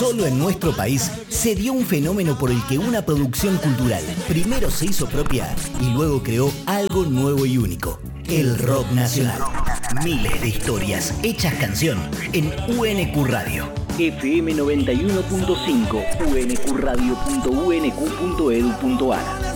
Solo en nuestro país se dio un fenómeno por el que una producción cultural primero se hizo propia y luego creó algo nuevo y único: el rock nacional. Miles de historias hechas canción en UNQ Radio. FM 91.5, uncradio.unq.edu.ar.